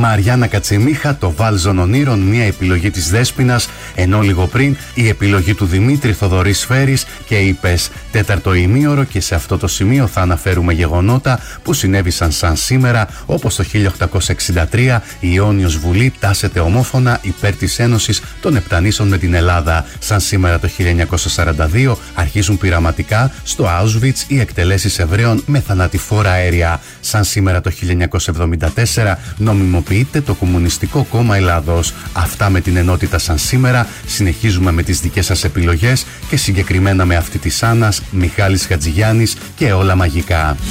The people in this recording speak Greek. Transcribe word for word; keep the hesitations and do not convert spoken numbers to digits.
Μαριάννα Κατσιμίχα, το Βάλζον Ονείρων, μια επιλογή της Δέσποινας, ενώ λίγο πριν η επιλογή του Δημήτρη Θοδωρή Σφαίρης και είπες τέταρτο ημίωρο, και σε αυτό το σημείο θα αναφέρουμε γεγονότα που συνέβησαν σαν σήμερα, όπως το χίλια οκτακόσια εξήντα τρία η Ιόνιος Βουλή τάσεται ομόφωνα υπέρ της Ένωσης των Επτανήσων με την Ελλάδα. Σαν σήμερα το χίλια εννιακόσια σαράντα δύο αρχίζουν πειραματικά στο Auschwitz οι εκτελέσεις Εβραίων με θανατηφόρα αέρια. Σαν σήμερα το χίλια εννιακόσια εβδομήντα τέσσερα νομιμοποιείται το Κομμουνιστικό Κόμμα Ελλάδος. Αυτά με την ενότητα σαν σήμερα. Συνεχίζουμε με τις δικές σας επιλογές και συγκεκριμένα με αυτή της Άννας, Μιχάλης Χατζηγιάννης και Όλα Μαγικά.